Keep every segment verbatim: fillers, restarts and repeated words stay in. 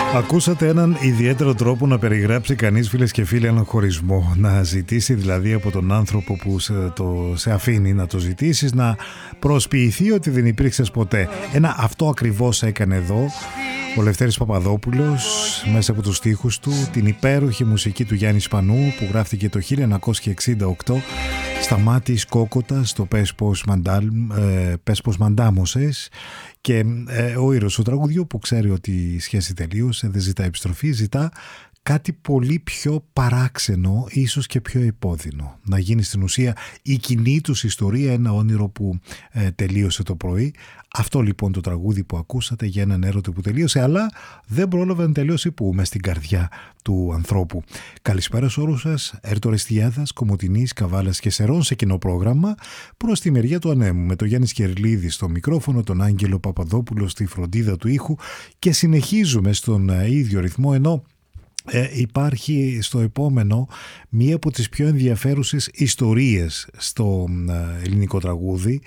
Ακούσατε έναν ιδιαίτερο τρόπο να περιγράψει κανείς, φίλες και φίλοι, έναν χωρισμό. Να ζητήσει δηλαδή από τον άνθρωπο που σε, το, σε αφήνει να το ζητήσεις, να προσποιηθεί ότι δεν υπήρξες ποτέ. Ένα αυτό ακριβώς έκανε εδώ ο Λευτέρης Παπαδόπουλος μέσα από τους στίχους του, την υπέροχη μουσική του Γιάννη Σπανού που γράφτηκε το χίλια εννιακόσια εξήντα οκτώ στα μάτια Κόκοτα στο Πες πως, μαντάλ, ε, πες πως μαντάμωσες. Και ε, ο ήρωας του τραγουδιού που ξέρει ότι η σχέση τελείωσε, δεν ζητά επιστροφή, ζητά κάτι πολύ πιο παράξενο, ίσως και πιο επώδυνο. Να γίνει στην ουσία η κοινή τους ιστορία, ένα όνειρο που ε, τελείωσε το πρωί. Αυτό λοιπόν το τραγούδι που ακούσατε για έναν έρωτα που τελείωσε, αλλά δεν πρόλαβε να τελειώσει που, μες στην καρδιά του ανθρώπου. Καλησπέρα σε όλους σας, Ερτορεστιάδας, Κομοτηνής, Καβάλας και Σερών σε κοινό πρόγραμμα προς τη μεριά του ανέμου, με τον Γιάννη Σκερλίδη στο μικρόφωνο, τον Άγγελο Παπαδόπουλο στη φροντίδα του ήχου, και συνεχίζουμε στον ε, ίδιο ρυθμό, ενώ Ε, υπάρχει στο επόμενο μία από τις πιο ενδιαφέρουσες ιστορίες στο ε, ελληνικό τραγούδι.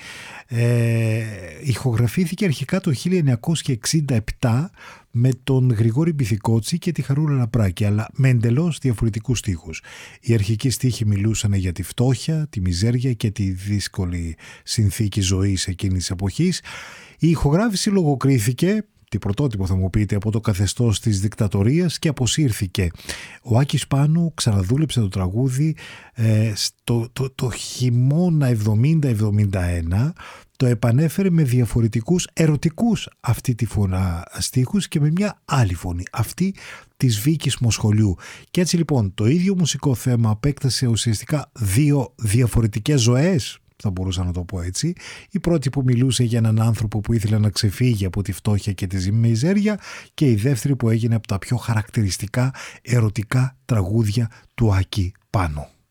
Ε, ηχογραφήθηκε αρχικά το χίλια εννιακόσια εξήντα επτά με τον Γρηγόρη Μπιθικότσι και τη Χαρούλα Λαπράκη, αλλά με εντελώς διαφορετικούς στίχους. Οι αρχικοί στίχοι μιλούσαν για τη φτώχεια, τη μιζέρια και τη δύσκολη συνθήκη ζωής εκείνης της εποχής. Η ηχογράφηση λογοκρίθηκε, τι πρωτότυπο θα μου πείτε, από το καθεστώς της δικτατορίας και αποσύρθηκε. Ο Άκης Πάνου ξαναδούλεψε το τραγούδι ε, στο, το, το χειμώνα εβδομήντα εβδομήντα ένα, το επανέφερε με διαφορετικούς ερωτικούς αυτή τη φορά στίχους και με μια άλλη φωνή, αυτή της Βίκης Μοσχολιού. Και έτσι λοιπόν το ίδιο μουσικό θέμα απέκτασε ουσιαστικά δύο διαφορετικές ζωές, θα μπορούσα να το πω έτσι. Η πρώτη που μιλούσε για έναν άνθρωπο που ήθελε να ξεφύγει από τη φτώχεια και τη μιζέρια, και η δεύτερη που έγινε από τα πιο χαρακτηριστικά ερωτικά τραγούδια του Άκη Πάνου.